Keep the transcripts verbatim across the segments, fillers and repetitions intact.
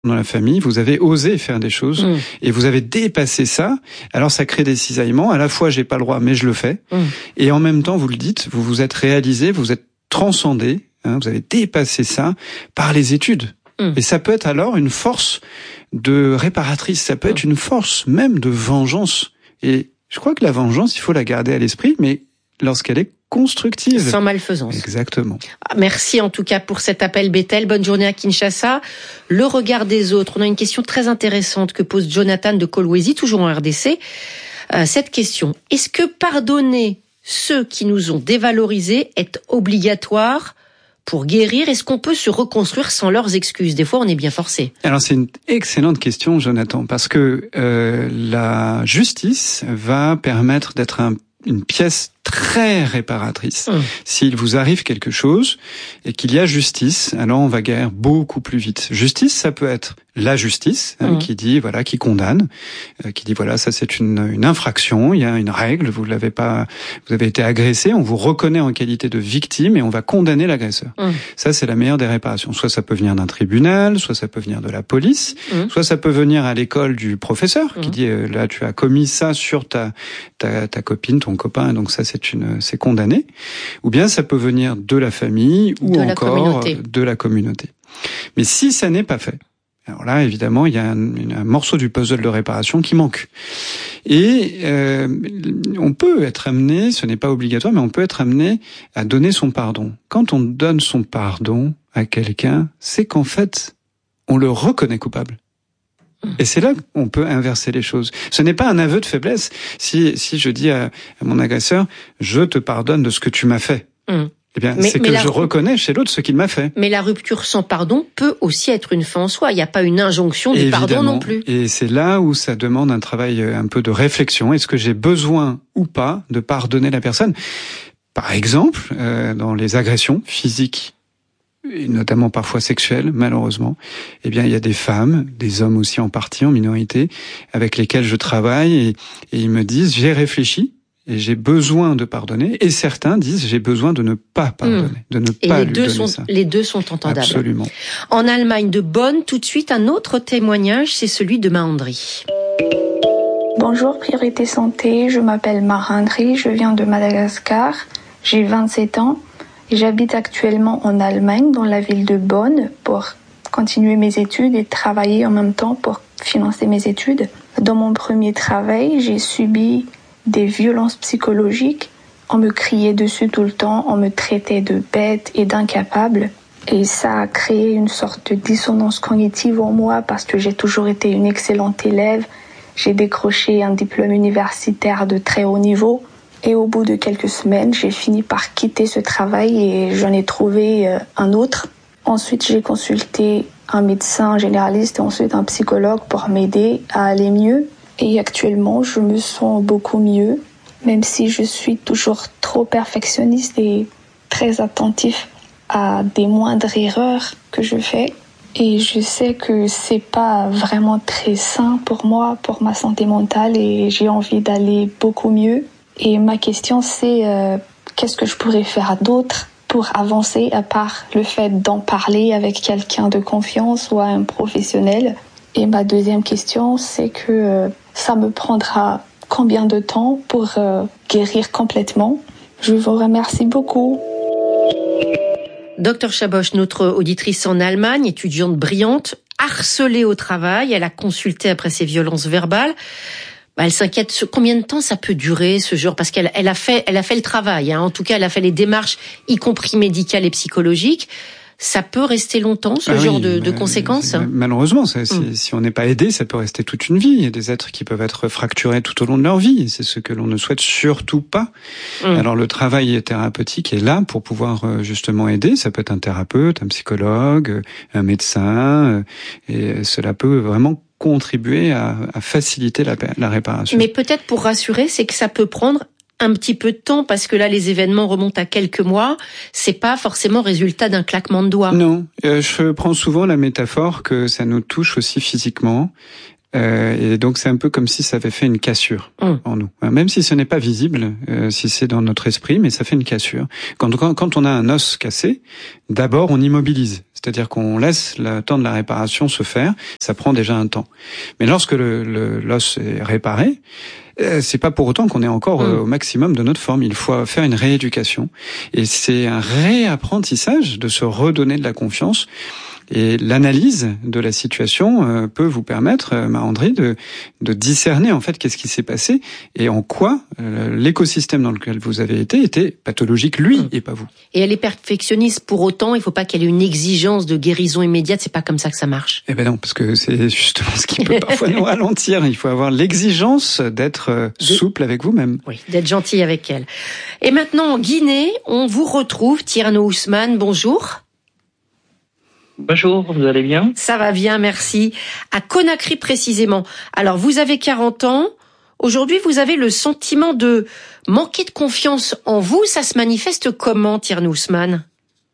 dans la famille, vous avez osé faire des choses mmh. et vous avez dépassé ça. Alors ça crée des cisaillements. À la fois, j'ai pas le droit, mais je le fais. Mmh. Et en même temps, vous le dites, vous vous êtes réalisé, vous êtes transcendé. Hein, vous avez dépassé ça par les études. Mmh. Et ça peut être alors une force de réparatrice. Ça peut être une force même de vengeance. Et je crois que la vengeance, il faut la garder à l'esprit, mais lorsqu'elle est constructive. Sans malfaisance. Exactement. Merci en tout cas pour cet appel, Bethel. Bonne journée à Kinshasa. Le regard des autres. On a une question très intéressante que pose Jonathan de Kolwezi, toujours en R D C. Euh, cette question. Est-ce que pardonner ceux qui nous ont dévalorisés est obligatoire pour guérir? Est-ce qu'on peut se reconstruire sans leurs excuses? Des fois, on est bien forcé. Alors, c'est une excellente question, Jonathan, parce que euh, la justice va permettre d'être un une pièce très réparatrice. Mmh. S'il vous arrive quelque chose et qu'il y a justice, alors on va guérir beaucoup plus vite. Justice, ça peut être la justice mmh. hein, qui dit voilà, qui condamne, euh, qui dit voilà, ça c'est une, une infraction, il y a une règle, vous l'avez pas, vous avez été agressé, on vous reconnaît en qualité de victime et on va condamner l'agresseur. Mmh. Ça c'est la meilleure des réparations. Soit ça peut venir d'un tribunal, soit ça peut venir de la police, mmh. soit ça peut venir à l'école du professeur qui mmh. dit euh, là tu as commis ça sur ta ta, ta copine, ton copain, donc ça c'est une c'est condamné. Ou bien ça peut venir de la famille ou de encore la de la communauté. Mais si ça n'est pas fait, alors là, évidemment, il y a un, un morceau du puzzle de réparation qui manque. Et euh, on peut être amené, ce n'est pas obligatoire, mais on peut être amené à donner son pardon. Quand on donne son pardon à quelqu'un, c'est qu'en fait, on le reconnaît coupable. Et c'est là qu'on peut inverser les choses. Ce n'est pas un aveu de faiblesse. Si si je dis à, à mon agresseur, je te pardonne de ce que tu m'as fait. Mmh. Eh bien, mais, c'est mais que je reconnais chez l'autre ce qu'il m'a fait. Mais la rupture sans pardon peut aussi être une fin en soi. Il n'y a pas une injonction du pardon non plus. Et c'est là où ça demande un travail un peu de réflexion. Est-ce que j'ai besoin ou pas de pardonner la personne? Par exemple, euh, dans les agressions physiques, et notamment parfois sexuelles, malheureusement, eh bien, il y a des femmes, des hommes aussi en partie, en minorité, avec lesquels je travaille et, et ils me disent, j'ai réfléchi, et j'ai besoin de pardonner, et certains disent j'ai besoin de ne pas pardonner, mmh. de ne et pas les lui deux donner sont, ça. Les deux sont entendables. Absolument. En Allemagne de Bonn, tout de suite un autre témoignage, c'est celui de Mahandri. Bonjour Priorité Santé, je m'appelle Mahandri, je viens de Madagascar, j'ai vingt-sept ans et j'habite actuellement en Allemagne, dans la ville de Bonn, pour continuer mes études et travailler en même temps pour financer mes études. Dans mon premier travail, j'ai subi des violences psychologiques. On me criait dessus tout le temps, on me traitait de bête et d'incapable. Et ça a créé une sorte de dissonance cognitive en moi parce que j'ai toujours été une excellente élève. J'ai décroché un diplôme universitaire de très haut niveau. Et au bout de quelques semaines, j'ai fini par quitter ce travail et j'en ai trouvé un autre. Ensuite, j'ai consulté un médecin généraliste et ensuite un psychologue pour m'aider à aller mieux. Et actuellement, je me sens beaucoup mieux, même si je suis toujours trop perfectionniste et très attentif à des moindres erreurs que je fais. Et je sais que c'est pas vraiment très sain pour moi, pour ma santé mentale, et j'ai envie d'aller beaucoup mieux. Et ma question, c'est euh, qu'est-ce que je pourrais faire d'autre pour avancer, à part le fait d'en parler avec quelqu'un de confiance ou à un professionnel. Et ma deuxième question, c'est que euh, ça me prendra combien de temps pour euh, guérir complètement? Je vous remercie beaucoup. Docteur Chaboch, notre auditrice en Allemagne, étudiante brillante, harcelée au travail, elle a consulté après ces violences verbales. Bah, elle s'inquiète sur combien de temps ça peut durer, ce genre, parce qu'elle elle a fait, elle a fait le travail, hein. En tout cas, elle a fait les démarches, y compris médicales et psychologiques. Ça peut rester longtemps, ce ah genre oui, de, de conséquences? Malheureusement, ça, mm. si on n'est pas aidé, ça peut rester toute une vie. Il y a des êtres qui peuvent être fracturés tout au long de leur vie. C'est ce que l'on ne souhaite surtout pas. Mm. Alors le travail thérapeutique est là pour pouvoir justement aider. Ça peut être un thérapeute, un psychologue, un médecin, et cela peut vraiment contribuer à, à faciliter la, la réparation. Mais peut-être pour rassurer, c'est que ça peut prendre un petit peu de temps, parce que là, les événements remontent à quelques mois. C'est pas forcément résultat d'un claquement de doigts. Non, euh, je prends souvent la métaphore que ça nous touche aussi physiquement. Euh, et donc c'est un peu comme si ça avait fait une cassure mmh. en nous. Même si ce n'est pas visible, euh, si c'est dans notre esprit, mais ça fait une cassure. Quand, quand, quand on a un os cassé, d'abord on immobilise. C'est-à-dire qu'on laisse le temps de la réparation se faire. Ça prend déjà un temps. Mais lorsque le, le, l'os est réparé, c'est pas pour autant qu'on est encore mmh. au maximum de notre forme. Il faut faire une rééducation. Et c'est un réapprentissage de se redonner de la confiance. Et l'analyse de la situation euh, peut vous permettre, euh, Marc-André, de, de discerner en fait qu'est-ce qui s'est passé et en quoi euh, l'écosystème dans lequel vous avez été était pathologique, lui, mmh. et pas vous. Et elle est perfectionniste pour autant, il ne faut pas qu'elle ait une exigence de guérison immédiate, c'est pas comme ça que ça marche. Eh ben non, parce que c'est justement ce qui peut parfois nous ralentir. Il faut avoir l'exigence d'être euh, souple avec vous-même. Oui, d'être gentil avec elle. Et maintenant, en Guinée, on vous retrouve, Tierno Ousmane, bonjour. Bonjour, vous allez bien? Ça va bien, merci. À Conakry précisément. Alors, vous avez quarante ans. Aujourd'hui, vous avez le sentiment de manquer de confiance en vous. Ça se manifeste comment, Tierno Ousmane?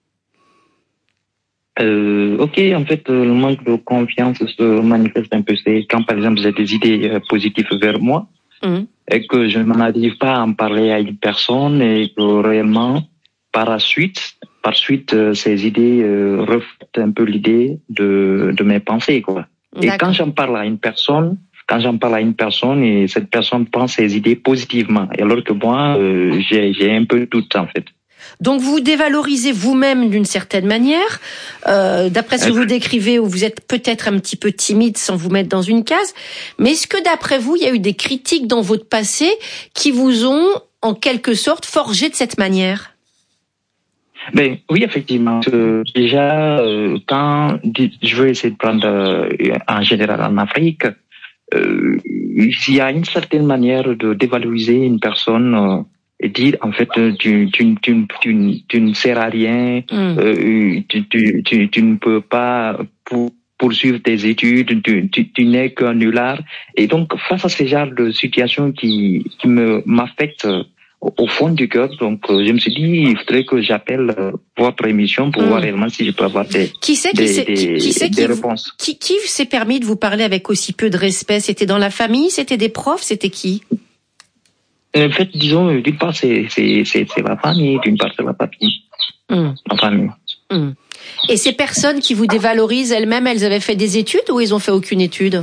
euh, Ok, en fait, le manque de confiance se manifeste un peu. C'est quand, par exemple, j'ai des idées positives vers moi mmh. et que je n'arrive pas à en parler à une personne et que réellement, par la suite... Par suite, euh, ces idées euh, reflètent un peu l'idée de, de mes pensées, quoi. D'accord. Et quand j'en parle à une personne, quand j'en parle à une personne et cette personne pense ces idées positivement, alors que moi, euh, j'ai, j'ai un peu tout en fait. Donc vous dévalorisez vous-même d'une certaine manière. Euh, d'après ce que vous décrivez, où vous êtes peut-être un petit peu timide sans vous mettre dans une case. Mais est-ce que d'après vous, il y a eu des critiques dans votre passé qui vous ont, en quelque sorte, forgé de cette manière ? Ben oui, effectivement. Euh, déjà, euh, quand je veux essayer de prendre euh, en général en Afrique, euh, il y a une certaine manière de dévaloriser une personne euh, et dire en fait tu tu tu tu, tu ne sers à rien, mm. euh, tu, tu tu tu ne peux pas pour, poursuivre tes études, tu tu, tu n'es qu'un nulard. Et donc face à ce genre de situation qui qui me m'affecte au fond du cœur, donc euh, je me suis dit il faudrait que j'appelle euh, votre émission pour mmh. voir réellement si je peux avoir des qui c'est qui des, c'est, des, qui, qui, c'est des qui réponses. Vous, qui qui s'est permis de vous parler avec aussi peu de respect? C'était dans la famille, c'était des profs, c'était qui? En fait, disons d'une part c'est c'est c'est, c'est la famille, d'une part c'est la famille, mmh. la famille. Mmh. Et ces personnes qui vous dévalorisent elles-mêmes, elles avaient fait des études ou ils ont fait aucune étude?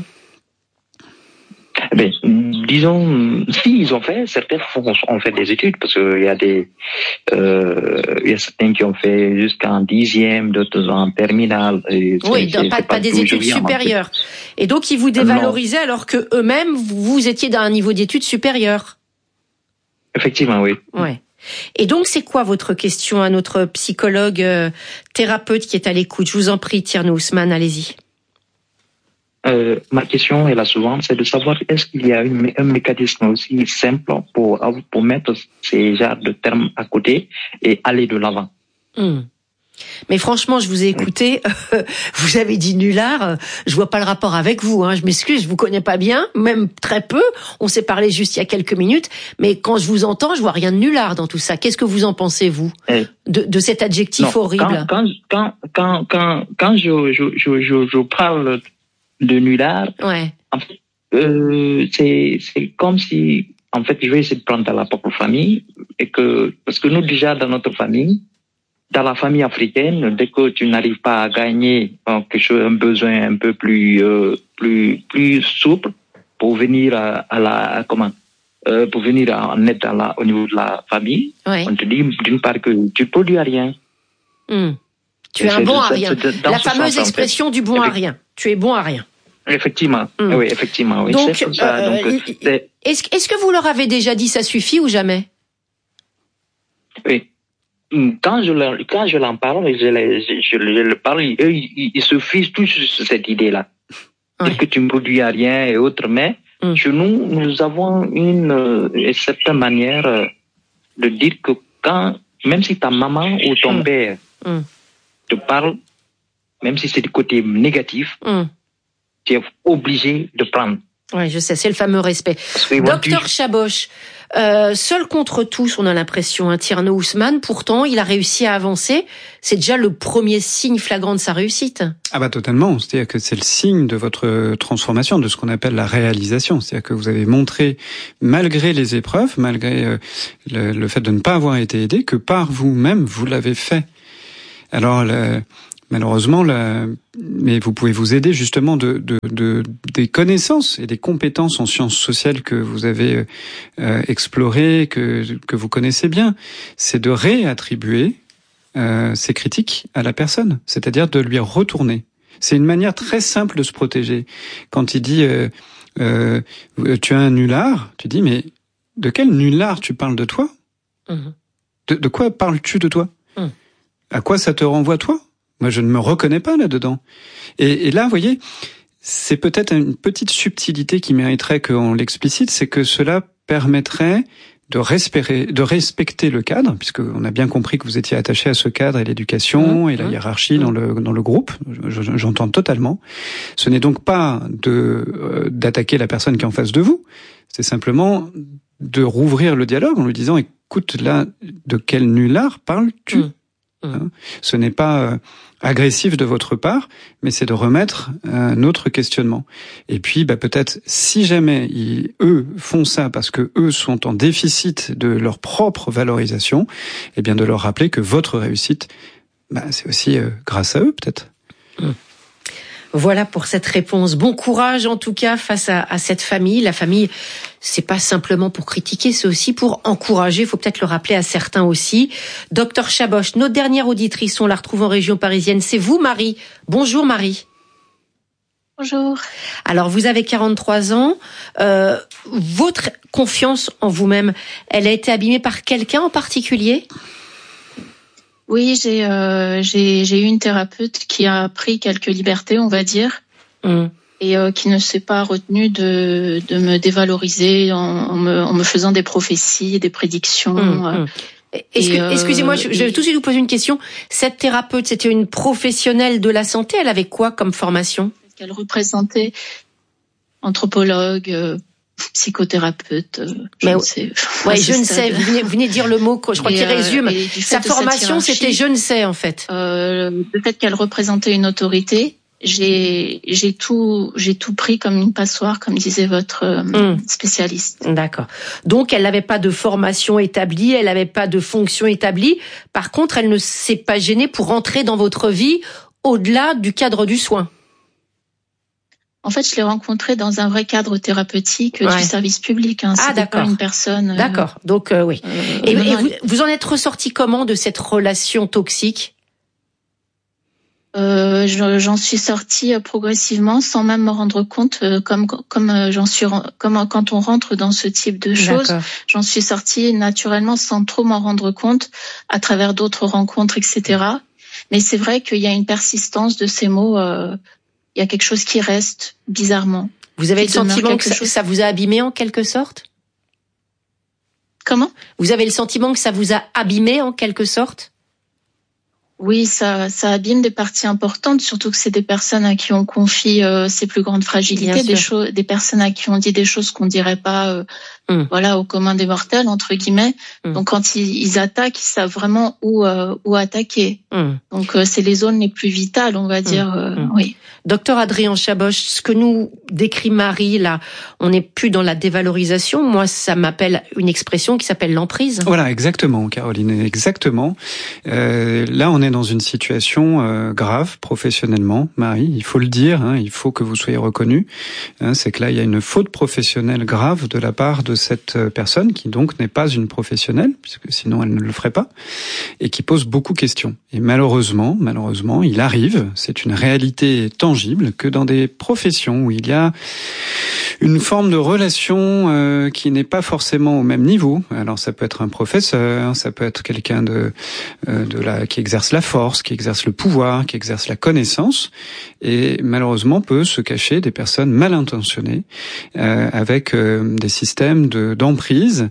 Ben, disons, si ils ont fait, certains ont fait des études parce qu'il y a des, euh, il y a certains qui ont fait jusqu'en dixième, d'autres en terminale. Et oui, c'est, pas, c'est pas, pas des études supérieures. En fait. Et donc ils vous dévalorisaient euh, alors que eux-mêmes vous étiez dans un niveau d'études supérieur. Effectivement, oui. Ouais. Et donc c'est quoi votre question à notre psychologue euh, thérapeute qui est à l'écoute? Je vous en prie, Tierno Ousmane, allez-y. Euh, ma question est la suivante, c'est de savoir est-ce qu'il y a une, un mécanisme aussi simple pour, pour mettre ces genres de termes à côté et aller de l'avant. Mmh. Mais franchement, je vous ai écouté, euh, vous avez dit nulard, euh, je vois pas le rapport avec vous, hein, je m'excuse, je vous connais pas bien, même très peu, on s'est parlé juste il y a quelques minutes, mais quand je vous entends, je vois rien de nulard dans tout ça. Qu'est-ce que vous en pensez, vous, eh. de, de cet adjectif non, horrible? Quand, quand, quand, quand, quand je, je, je, je, je parle de nulard, ouais. en fait, euh, c'est, c'est comme si, en fait, je vais essayer de prendre dans la propre famille, et que, parce que nous, déjà, dans notre famille, dans la famille africaine, dès que tu n'arrives pas à gagner quelque chose, un besoin un peu plus, euh, plus, plus souple pour venir à, à la, à, comment, euh, pour venir en aide à la, au niveau de la famille, ouais. on te dit d'une part que tu produis à rien. Mmh. Tu es un bon à rien. La fameuse expression du bon à rien. Tu es bon à rien. Effectivement. Mmh. Oui, effectivement. Oui. Donc, c'est ça. Euh, Donc, c'est... Est-ce, est-ce que vous leur avez déjà dit ça suffit ou jamais? Oui. Quand je leur, quand je l'en parle, je, je, je, je le parle, eux, ils, ils se fixent tous sur cette idée-là. Ouais. Est-ce que tu ne produis à rien et autres, mais mmh. chez nous, nous avons une, une certaine manière de dire que quand, même si ta maman ou ton mmh. père mmh. te parle, même si c'est du côté négatif, mmh. tu es obligé de prendre. Oui, je sais, c'est le fameux respect. Docteur Chaboch, euh, seul contre tous, on a l'impression, un Tierno Ousmane, pourtant, il a réussi à avancer. C'est déjà le premier signe flagrant de sa réussite. Ah bah totalement, c'est-à-dire que c'est le signe de votre transformation, de ce qu'on appelle la réalisation. C'est-à-dire que vous avez montré, malgré les épreuves, malgré euh, le, le fait de ne pas avoir été aidé, que par vous-même, vous l'avez fait. Alors, le, malheureusement, la, mais vous pouvez vous aider justement de, de, de des connaissances et des compétences en sciences sociales que vous avez euh, explorées, que que vous connaissez bien. C'est de réattribuer euh, ces critiques à la personne, c'est-à-dire de lui retourner. C'est une manière très simple de se protéger. Quand il dit euh, euh, tu as un nulard, tu dis mais de quel nulard tu parles de toi ? Mmh. de, de quoi parles-tu de toi ? Mmh. À quoi ça te renvoie toi ? Moi, je ne me reconnais pas là-dedans. Et, et là, vous voyez, c'est peut-être une petite subtilité qui mériterait qu'on l'explicite, c'est que cela permettrait de respecter, de respecter le cadre, puisqu'on a bien compris que vous étiez attaché à ce cadre et l'éducation mmh, et la hiérarchie mmh. dans le dans le groupe. J'entends totalement. Ce n'est donc pas de euh, d'attaquer la personne qui est en face de vous. C'est simplement de rouvrir le dialogue en lui disant écoute, là, de quel nulard parles-tu ? Mmh. Hein, ce n'est pas euh, agressif de votre part, mais c'est de remettre un autre questionnement. Et puis, bah, peut-être, si jamais ils, eux font ça parce que eux sont en déficit de leur propre valorisation, eh bien, de leur rappeler que votre réussite, bah, c'est aussi euh, grâce à eux, peut-être. Mmh. Voilà pour cette réponse. Bon courage en tout cas face à, à cette famille. La famille, c'est pas simplement pour critiquer, c'est aussi pour encourager. Il faut peut-être le rappeler à certains aussi. Docteur Chaboch, notre dernière auditrice, on la retrouve en région parisienne. C'est vous, Marie. Bonjour, Marie. Bonjour. Alors, vous avez quarante-trois ans. Euh, votre confiance en vous-même, elle a été abîmée par quelqu'un en particulier ? Oui, j'ai euh, j'ai j'ai eu une thérapeute qui a pris quelques libertés, on va dire, mmh. et euh, qui ne s'est pas retenue de de me dévaloriser en, en me en me faisant des prophéties, des prédictions. Mmh. Euh, Est-ce que, euh, excusez-moi, je, je vais tout de suite vous poser une question. Cette thérapeute, c'était une professionnelle de la santé. Elle avait quoi comme formation ? Qu'elle représentait anthropologue. Euh, psychothérapeute, euh, je mais ne sais. Ouais, je ne sais. Vous venez, vous venez de dire le mot, je crois qu'il résume. Euh, Sa formation, c'était je ne sais, en fait. Euh, le fait qu'elle représentait une autorité, j'ai, j'ai tout, j'ai tout pris comme une passoire, comme disait votre euh, mmh. spécialiste. D'accord. Donc, elle n'avait pas de formation établie, elle n'avait pas de fonction établie. Par contre, elle ne s'est pas gênée pour entrer dans votre vie au-delà du cadre du soin. En fait, je l'ai rencontré dans un vrai cadre thérapeutique ouais. du service public. Hein. Ah, C'était d'accord. Pas une personne. D'accord. Euh, Donc, euh, oui. Euh, et, et vous, vous en êtes ressorti comment de cette relation toxique ? euh, J'en suis sortie progressivement, sans même me rendre compte, euh, comme comme j'en suis, comme quand on rentre dans ce type de choses, d'accord. J'en suis sortie naturellement, sans trop m'en rendre compte, à travers d'autres rencontres, et cetera. Mais c'est vrai qu'il y a une persistance de ces mots. Euh, Il y a quelque chose qui reste bizarrement. Vous avez le sentiment que ça, ça vous a abîmé en quelque sorte ? Comment ? Vous avez le sentiment que ça vous a abîmé en quelque sorte ? Oui, ça, ça abîme des parties importantes, surtout que c'est des personnes à qui on confie euh, ses plus grandes fragilités, des choses, des personnes à qui on dit des choses qu'on dirait pas, euh, mm. voilà, au commun des mortels entre guillemets. Mm. Donc quand ils, ils attaquent, ils savent vraiment où euh, où attaquer. Mm. Donc euh, c'est les zones les plus vitales, on va dire. Mm. Euh, mm. Oui. Docteur Adrien Chaboch, ce que nous décrit Marie là, on n'est plus dans la dévalorisation. Moi, ça m'appelle une expression qui s'appelle l'emprise. Voilà, exactement, Caroline, exactement. Euh, là, on est dans une situation euh, grave professionnellement, Marie, il faut le dire, hein, il faut que vous soyez reconnue. Hein, c'est que là, il y a une faute professionnelle grave de la part de cette personne qui donc n'est pas une professionnelle, puisque sinon elle ne le ferait pas, et qui pose beaucoup de questions. Et malheureusement, malheureusement, il arrive, c'est une réalité tangible, que dans des professions où il y a une forme de relation euh, qui n'est pas forcément au même niveau. Alors ça peut être un professeur, ça peut être quelqu'un de euh, de la qui exerce la force, qui exerce le pouvoir, qui exerce la connaissance, et malheureusement peut se cacher des personnes mal intentionnées euh, avec euh, des systèmes de d'emprise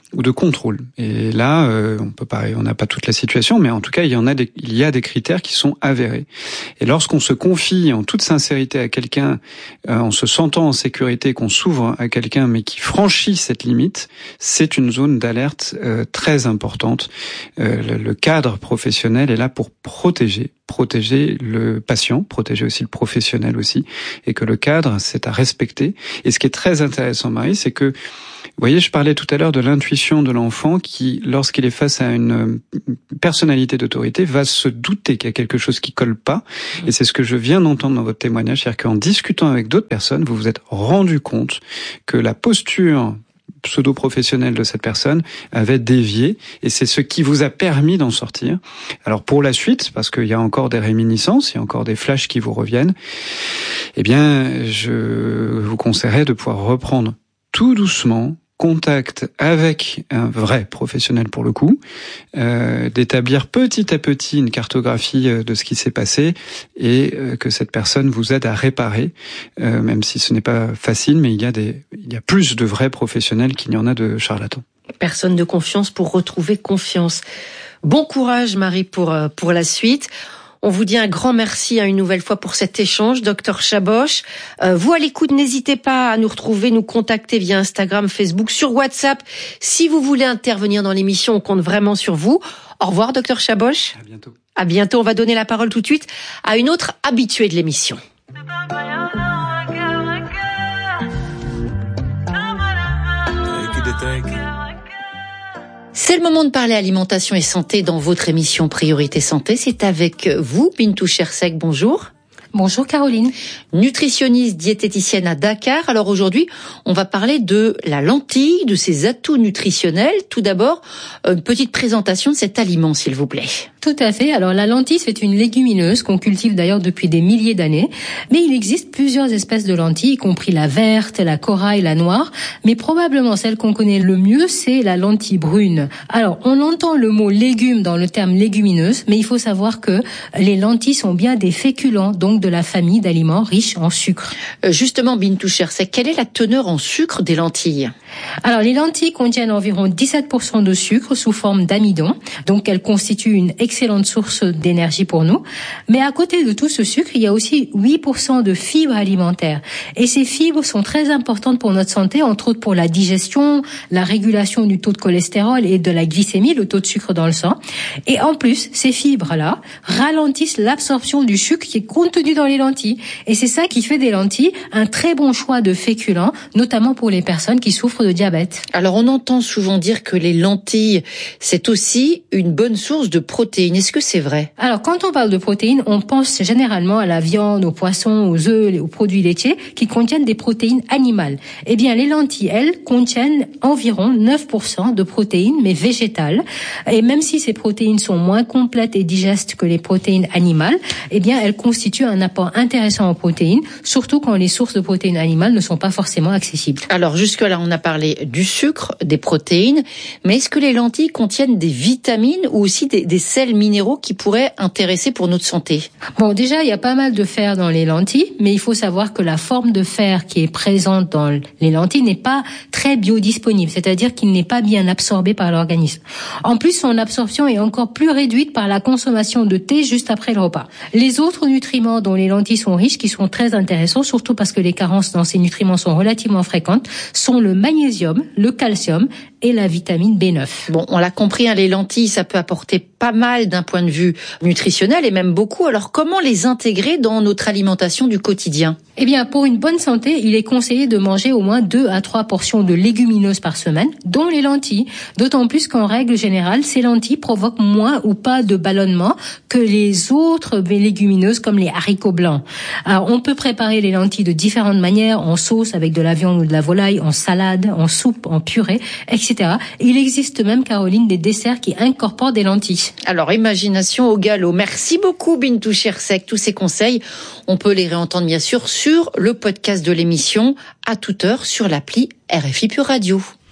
ou de contrôle. Et là, euh, on peut pas, on n'a pas toute la situation, mais en tout cas, il y en a des, il y a des critères qui sont avérés. Et lorsqu'on se confie en toute sincérité à quelqu'un, euh, en se sentant en sécurité, qu'on s'ouvre à quelqu'un, mais qui franchit cette limite, c'est une zone d'alerte euh, très importante. Euh, le, le cadre professionnel est là pour protéger, protéger le patient, protéger aussi le professionnel aussi, et que le cadre, c'est à respecter. Et ce qui est très intéressant, Marie, c'est que vous voyez, je parlais tout à l'heure de l'intuition de l'enfant qui, lorsqu'il est face à une personnalité d'autorité, va se douter qu'il y a quelque chose qui colle pas. Et c'est ce que je viens d'entendre dans votre témoignage, c'est-à-dire qu'en discutant avec d'autres personnes, vous vous êtes rendu compte que la posture pseudo-professionnelle de cette personne avait dévié, et c'est ce qui vous a permis d'en sortir. Alors pour la suite, parce qu'il y a encore des réminiscences, il y a encore des flashs qui vous reviennent, eh bien, je vous conseillerais de pouvoir reprendre tout doucement contact avec un vrai professionnel pour le coup, euh, d'établir petit à petit une cartographie de ce qui s'est passé et euh, que cette personne vous aide à réparer, euh, même si ce n'est pas facile, mais il y a des, il y a plus de vrais professionnels qu'il n'y en a de charlatans. Personne de confiance pour retrouver confiance. Bon courage, Marie, pour pour la suite. On vous dit un grand merci à une nouvelle fois pour cet échange, docteur Chaboch. Euh, vous à l'écoute, n'hésitez pas à nous retrouver, nous contacter via Instagram, Facebook, sur WhatsApp. Si vous voulez intervenir dans l'émission, on compte vraiment sur vous. Au revoir, docteur Chaboch. À bientôt. À bientôt. On va donner la parole tout de suite à une autre habituée de l'émission. C'est le moment de parler alimentation et santé dans votre émission Priorité Santé. C'est avec vous, Bintou Chersek. Bonjour. Bonjour Caroline. Nutritionniste diététicienne à Dakar. Alors aujourd'hui, on va parler de la lentille, de ses atouts nutritionnels. Tout d'abord, une petite présentation de cet aliment, s'il vous plaît. Tout à fait. Alors la lentille, c'est une légumineuse qu'on cultive d'ailleurs depuis des milliers d'années. Mais il existe plusieurs espèces de lentilles, y compris la verte, la corail, la noire. Mais probablement celle qu'on connaît le mieux, c'est la lentille brune. Alors on entend le mot légume dans le terme légumineuse, mais il faut savoir que les lentilles sont bien des féculents, donc de la famille d'aliments riches en sucre. Euh, justement, Bintou Chersek, quelle est la teneur en sucre des lentilles ? Alors les lentilles contiennent environ dix-sept pour cent de sucre sous forme d'amidon, donc elles constituent une excellente source d'énergie pour nous. Mais à côté de tout ce sucre, il y a aussi huit pour cent de fibres alimentaires. Et ces fibres sont très importantes pour notre santé, entre autres pour la digestion, la régulation du taux de cholestérol et de la glycémie, le taux de sucre dans le sang. Et en plus, ces fibres-là ralentissent l'absorption du sucre qui est contenu dans les lentilles. Et c'est ça qui fait des lentilles un très bon choix de féculents, notamment pour les personnes qui souffrent de diabète. Alors on entend souvent dire que les lentilles, c'est aussi une bonne source de protéines. Est-ce que c'est vrai ? Alors quand on parle de protéines, on pense généralement à la viande, aux poissons, aux œufs, aux produits laitiers qui contiennent des protéines animales. Eh bien les lentilles, elles, contiennent environ neuf pour cent de protéines, mais végétales. Et même si ces protéines sont moins complètes et digestes que les protéines animales, eh bien elles constituent un apport intéressant en protéines, surtout quand les sources de protéines animales ne sont pas forcément accessibles. Alors jusque-là, on a parlé du sucre, des protéines, mais est-ce que les lentilles contiennent des vitamines ou aussi des, des sels minéraux qui pourraient intéresser pour notre santé ? Bon, déjà, il y a pas mal de fer dans les lentilles, mais il faut savoir que la forme de fer qui est présente dans les lentilles n'est pas très biodisponible, c'est-à-dire qu'il n'est pas bien absorbé par l'organisme. En plus, son absorption est encore plus réduite par la consommation de thé juste après le repas. Les autres nutriments dont les lentilles sont riches, qui sont très intéressants, surtout parce que les carences dans ces nutriments sont relativement fréquentes, sont le magnésium, le calcium et la vitamine B neuf. Bon, on l'a compris, hein, les lentilles, ça peut apporter pas mal d'un point de vue nutritionnel et même beaucoup. Alors, comment les intégrer dans notre alimentation du quotidien ? Eh bien, pour une bonne santé, il est conseillé de manger au moins deux à trois portions de légumineuses par semaine, dont les lentilles. D'autant plus qu'en règle générale, ces lentilles provoquent moins ou pas de ballonnement que les autres légumineuses comme les haricots blancs. Alors, on peut préparer les lentilles de différentes manières, en sauce avec de la viande ou de la volaille, en salade, en soupe, en purée, et cetera. Il existe même, Caroline, des desserts qui incorporent des lentilles. Alors, imagination au galop. Merci beaucoup, Bintou Chersek. Tous ces conseils, on peut les réentendre bien sûr sur le podcast de l'émission à toute heure sur l'appli R F I Pure Radio.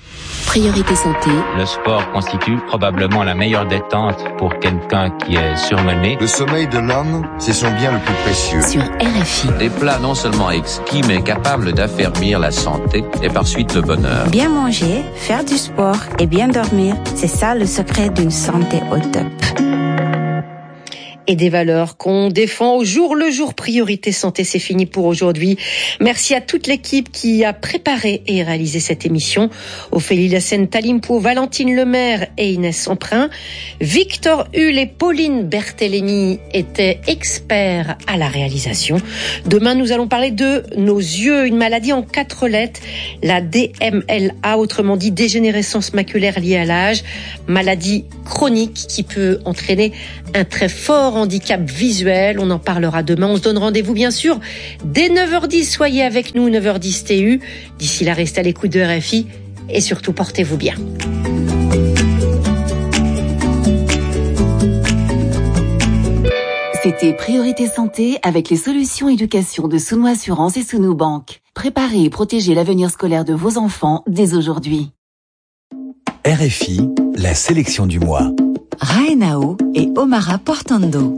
Priorité santé. Le sport constitue probablement la meilleure détente pour quelqu'un qui est surmené. Le sommeil de l'homme, c'est son bien le plus précieux. Sur R F I. Des plats non seulement exquis, mais capables d'affermir la santé et par suite le bonheur. Bien manger, faire du sport et bien dormir, c'est ça le secret d'une santé au top. Et des valeurs qu'on défend au jour le jour. Priorité santé, c'est fini pour aujourd'hui. Merci à toute l'équipe qui a préparé et réalisé cette émission. Ophélie Lassène Talimpo, Valentine Lemaire et Inès Emprunt. Victor Hull et Pauline Berthelemy étaient experts à la réalisation. Demain, nous allons parler de nos yeux, une maladie en quatre lettres, la D M L A, autrement dit dégénérescence maculaire liée à l'âge, maladie chronique qui peut entraîner un très fort handicap visuel. On en parlera demain. On se donne rendez-vous bien sûr dès neuf heures dix. Soyez avec nous, neuf heures dix T U. D'ici là, restez à l'écoute de R F I et surtout portez-vous bien. C'était Priorité Santé avec les solutions éducation de Souno Assurance et Souno Banque. Préparez et protégez l'avenir scolaire de vos enfants dès aujourd'hui. R F I, la sélection du mois. Raenao et Omara Portando.